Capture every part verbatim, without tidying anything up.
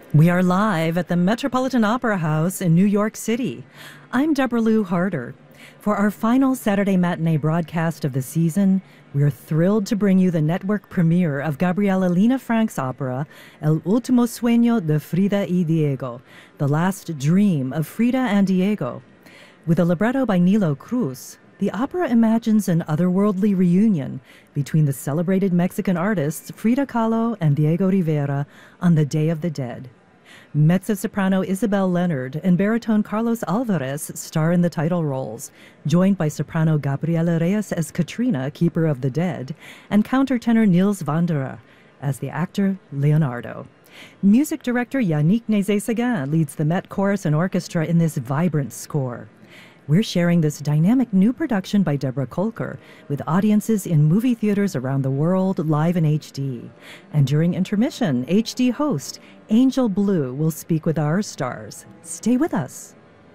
We are live at the Metropolitan Opera House in New York City. I'm Deborah Lou Harder. For our final Saturday matinee broadcast of the season, we're thrilled to bring you the network premiere of Gabriela Lina Frank's opera, El Último Sueño de Frida y Diego, The Last Dream of Frida and Diego. With a libretto by Nilo Cruz, the opera imagines an otherworldly reunion between the celebrated Mexican artists Frida Kahlo and Diego Rivera on the Day of the Dead. Mezzo-soprano Isabel Leonard and baritone Carlos Alvarez star in the title roles, joined by soprano Gabriela Reyes as Katrina, Keeper of the Dead, and countertenor Niels Vanderer as the actor Leonardo. Music director Yannick Nézet-Séguin leads the Met Chorus and Orchestra in this vibrant score. We're sharing this dynamic new production by Deborah Kolker with audiences in movie theaters around the world live in H D. And during intermission, H D host Angel Blue will speak with our stars. Stay with us.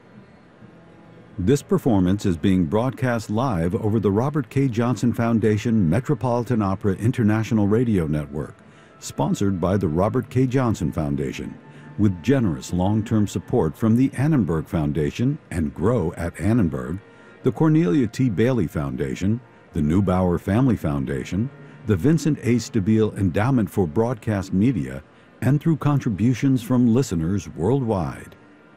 This performance is being broadcast live over the Robert K. Johnson Foundation Metropolitan Opera International Radio Network, sponsored by the Robert K. Johnson Foundation, with generous long-term support from the Annenberg Foundation and Grow at Annenberg, the Cornelia T. Bailey Foundation, the Neubauer Family Foundation, the Vincent A. Stabile Endowment for Broadcast Media, and through contributions from listeners worldwide.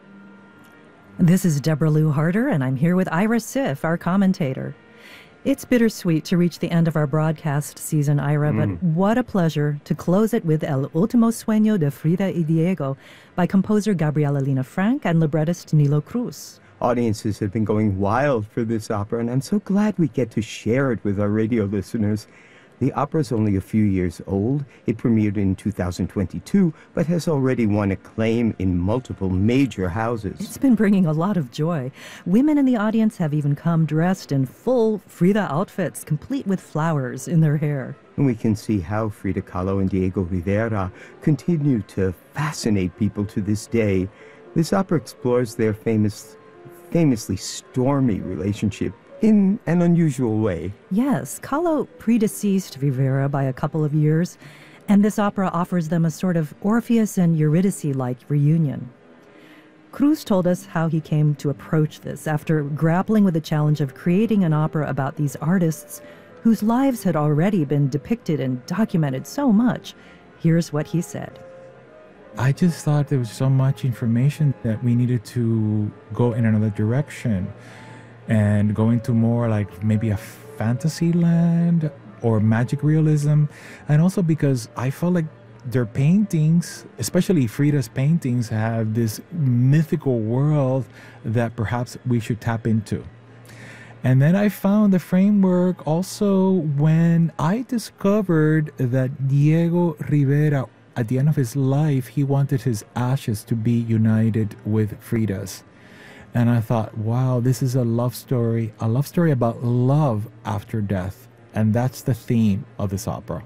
This is Deborah Lou Harder, and I'm here with Ira Sif, our commentator. It's bittersweet to reach the end of our broadcast season, Ira, mm. but what a pleasure to close it with El Último Sueño de Frida y Diego by composer Gabriela Lina Frank and librettist Nilo Cruz. Audiences have been going wild for this opera, and I'm so glad we get to share it with our radio listeners. The opera's only a few years old. It premiered in two thousand twenty-two, but has already won acclaim in multiple major houses. It's been bringing a lot of joy. Women in the audience have even come dressed in full Frida outfits, complete with flowers in their hair. And we can see how Frida Kahlo and Diego Rivera continue to fascinate people to this day. This opera explores their famous, famously stormy relationship in an unusual way. Yes, Kahlo predeceased Rivera by a couple of years, and this opera offers them a sort of Orpheus and Eurydice-like reunion. Cruz told us how he came to approach this after grappling with the challenge of creating an opera about these artists whose lives had already been depicted and documented so much. Here's what he said. I just thought there was so much information that we needed to go in another direction and go into more like maybe a fantasy land or magic realism. And also because I felt like their paintings, especially Frida's paintings, have this mythical world that perhaps we should tap into. And then I found the framework also when I discovered that Diego Rivera, at the end of his life, he wanted his ashes to be united with Frida's. And I thought, wow, this is a love story, a love story about love after death. And that's the theme of this opera.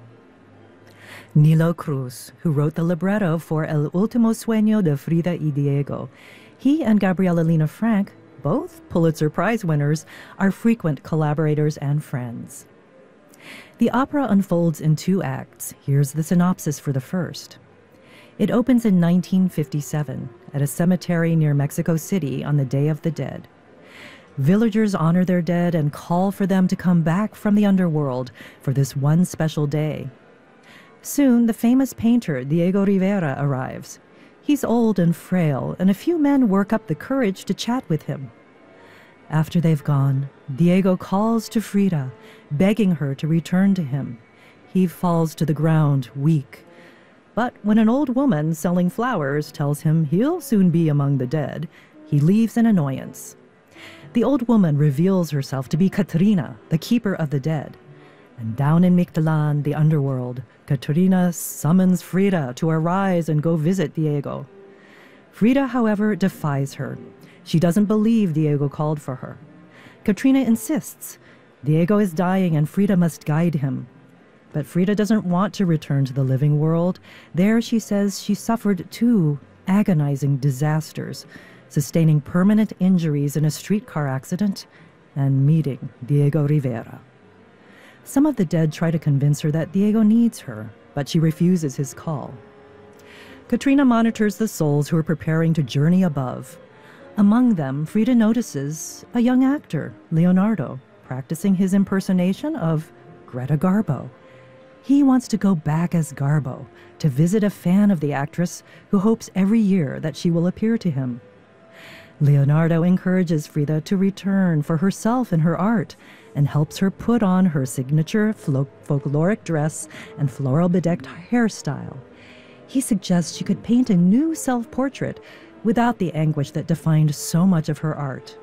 Nilo Cruz, who wrote the libretto for El Último Sueño de Frida y Diego. He and Gabriela Lina Frank, both Pulitzer Prize winners, are frequent collaborators and friends. The opera unfolds in two acts. Here's the synopsis for the first. It opens in nineteen fifty-seven at a cemetery near Mexico City on the Day of the Dead. Villagers honor their dead and call for them to come back from the underworld for this one special day. Soon, the famous painter Diego Rivera arrives. He's old and frail, and a few men work up the courage to chat with him. After they've gone, Diego calls to Frida, begging her to return to him. He falls to the ground, weak. But when an old woman selling flowers tells him he'll soon be among the dead, he leaves in annoyance. The old woman reveals herself to be Katrina, the keeper of the dead. And down in Mictlan, the underworld, Katrina summons Frida to arise and go visit Diego. Frida, however, defies her. She doesn't believe Diego called for her. Katrina insists. Diego is dying and Frida must guide him. But Frida doesn't want to return to the living world. There, she says, she suffered two agonizing disasters, sustaining permanent injuries in a streetcar accident and meeting Diego Rivera. Some of the dead try to convince her that Diego needs her, but she refuses his call. Katrina monitors the souls who are preparing to journey above. Among them, Frida notices a young actor, Leonardo, practicing his impersonation of Greta Garbo. He wants to go back as Garbo to visit a fan of the actress who hopes every year that she will appear to him. Leonardo encourages Frida to return for herself and her art and helps her put on her signature flo- folkloric dress and floral-bedecked hairstyle. He suggests she could paint a new self-portrait without the anguish that defined so much of her art.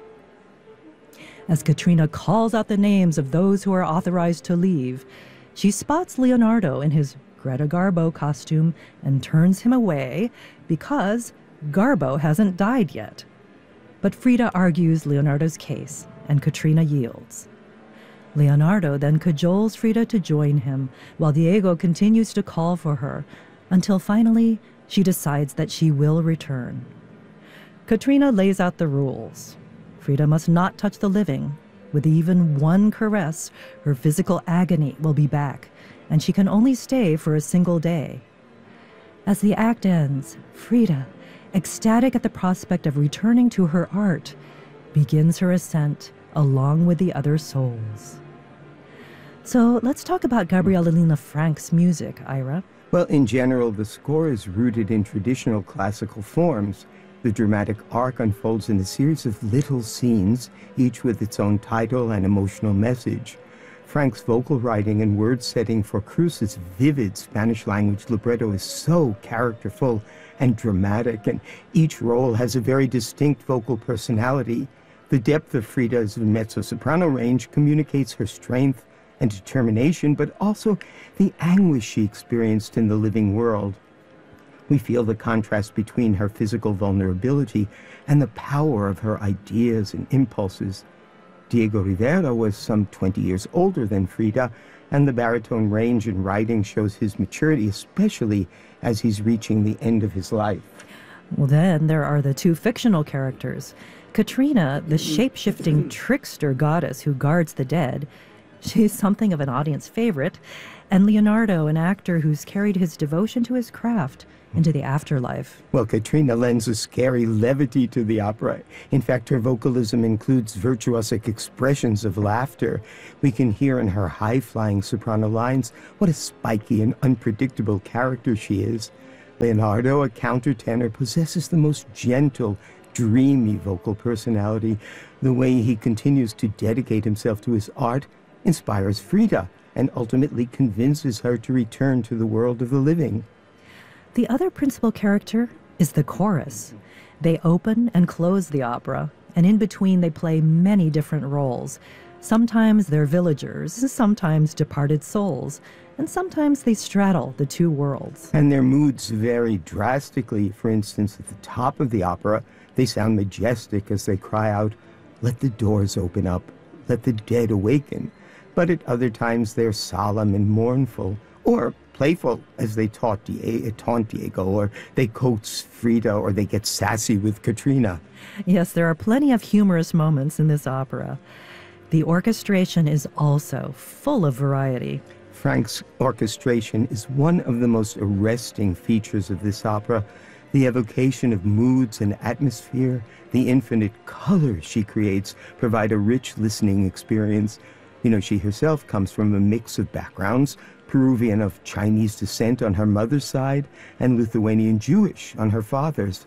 As Katrina calls out the names of those who are authorized to leave, she spots Leonardo in his Greta Garbo costume and turns him away because Garbo hasn't died yet. But Frida argues Leonardo's case, and Katrina yields. Leonardo then cajoles Frida to join him, while Diego continues to call for her, until finally she decides that she will return. Katrina lays out the rules. Frida must not touch the living. With even one caress, her physical agony will be back, and she can only stay for a single day. As the act ends, Frida, ecstatic at the prospect of returning to her art, begins her ascent along with the other souls. So let's talk about Gabriela Lina Frank's music, Ira. Well, in general, the score is rooted in traditional classical forms. The dramatic arc unfolds in a series of little scenes, each with its own title and emotional message. Frank's vocal writing and word setting for Cruz's vivid Spanish-language libretto is so characterful and dramatic, and each role has a very distinct vocal personality. The depth of Frida's mezzo-soprano range communicates her strength and determination, but also the anguish she experienced in the living world. We feel the contrast between her physical vulnerability and the power of her ideas and impulses. Diego Rivera was some twenty years older than Frida, and the baritone range in writing shows his maturity, especially as he's reaching the end of his life. Well, then there are the two fictional characters. Katrina, the shape-shifting trickster goddess who guards the dead. She's something of an audience favorite. And Leonardo, an actor who's carried his devotion to his craft into the afterlife. Well, Katrina lends a scary levity to the opera. In fact, her vocalism includes virtuosic expressions of laughter. We can hear in her high-flying soprano lines what a spiky and unpredictable character she is. Leonardo, a countertenor, possesses the most gentle, dreamy vocal personality. The way he continues to dedicate himself to his art inspires Frida and ultimately convinces her to return to the world of the living. The other principal character is the chorus. They open and close the opera, and in between they play many different roles. Sometimes they're villagers, sometimes departed souls, and sometimes they straddle the two worlds. And their moods vary drastically. For instance, at the top of the opera, they sound majestic as they cry out, "Let the doors open up, let the dead awaken." But at other times they're solemn and mournful, or playful as they taunt, Di- taunt Diego, or they coax Frida, or they get sassy with Katrina. Yes, there are plenty of humorous moments in this opera. The orchestration is also full of variety. Frank's orchestration is one of the most arresting features of this opera. The evocation of moods and atmosphere, the infinite colors she creates provide a rich listening experience. You know, she herself comes from a mix of backgrounds, Peruvian of Chinese descent on her mother's side and Lithuanian Jewish on her father's.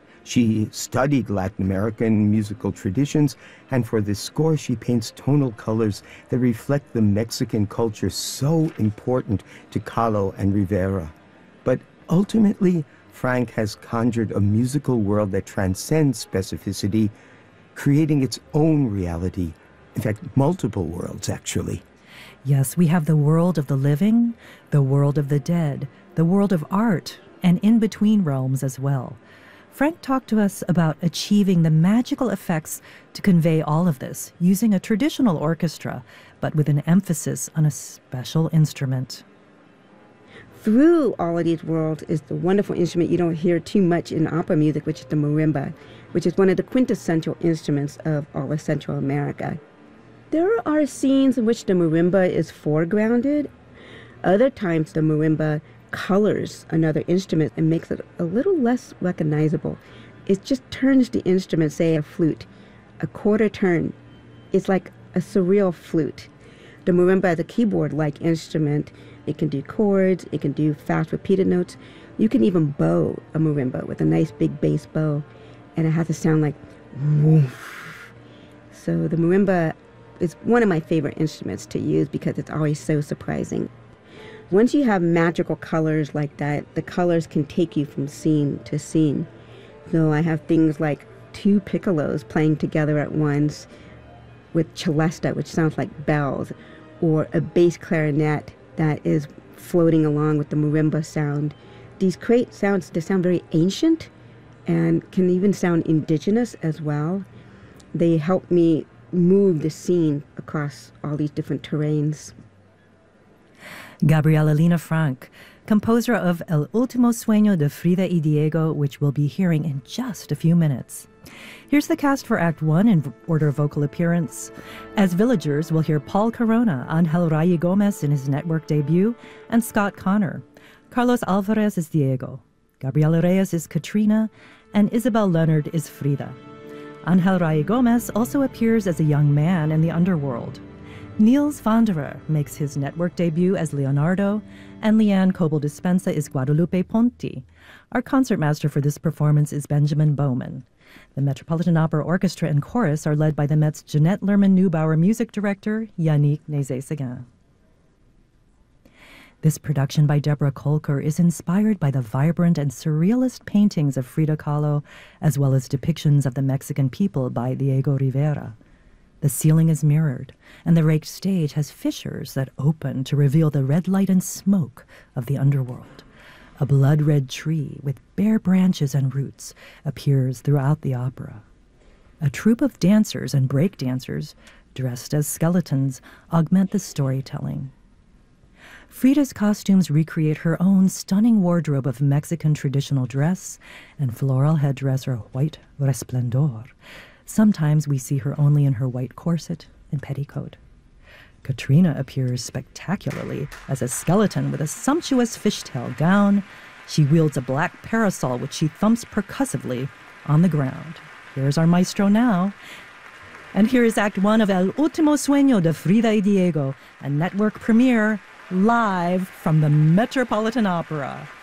She studied Latin American musical traditions, and for this score she paints tonal colors that reflect the Mexican culture so important to Kahlo and Rivera. But ultimately, Frank has conjured a musical world that transcends specificity, creating its own reality. In fact, multiple worlds, actually. Yes, we have the world of the living, the world of the dead, the world of art, and in-between realms as well. Frank talked to us about achieving the magical effects to convey all of this using a traditional orchestra, but with an emphasis on a special instrument. Through all of these worlds is the wonderful instrument you don't hear too much in opera music, which is the marimba, which is one of the quintessential instruments of all of Central America. There are scenes in which the marimba is foregrounded. Other times the marimba colors another instrument and makes it a little less recognizable. It just turns the instrument, say a flute, a quarter turn. It's like a surreal flute. The marimba is a keyboard-like instrument. It can do chords, it can do fast repeated notes. You can even bow a marimba with a nice big bass bow, and it has to sound like woof. So the marimba is one of my favorite instruments to use because it's always so surprising. Once you have magical colors like that, the colors can take you from scene to scene. So I have things like two piccolos playing together at once with celesta, which sounds like bells, or a bass clarinet that is floating along with the marimba sound. These create sounds that sound very ancient and can even sound indigenous as well. They help me move the scene across all these different terrains. Gabriela Lina Frank, composer of El Último Sueño de Frida y Diego, which we'll be hearing in just a few minutes. Here's the cast for Act One in order of vocal appearance. As villagers, we'll hear Paul Corona, Angel Ray Gomez in his network debut, and Scott Connor. Carlos Alvarez is Diego. Gabriela Reyes is Katrina, and Isabel Leonard is Frida. Angel Ray Gomez also appears as a young man in the underworld. Niels Vanderer makes his network debut as Leonardo, and Leanne Coble-Dispensa is Guadalupe Ponti. Our concertmaster for this performance is Benjamin Bowman. The Metropolitan Opera Orchestra and Chorus are led by the Met's Jeanette Lerman-Neubauer music director, Yannick Nézet-Séguin. This production by Deborah Kolker is inspired by the vibrant and surrealist paintings of Frida Kahlo, as well as depictions of the Mexican people by Diego Rivera. The ceiling is mirrored, and the raked stage has fissures that open to reveal the red light and smoke of the underworld. A blood-red tree with bare branches and roots appears throughout the opera. A troupe of dancers and break dancers, dressed as skeletons, augment the storytelling. Frida's costumes recreate her own stunning wardrobe of Mexican traditional dress and floral headdress or white resplendor. Sometimes we see her only in her white corset and petticoat. Katrina appears spectacularly as a skeleton with a sumptuous fishtail gown. She wields a black parasol which she thumps percussively on the ground. Here's our maestro now. And here is Act One of El Último Sueño de Frida y Diego, a network premiere live from the Metropolitan Opera.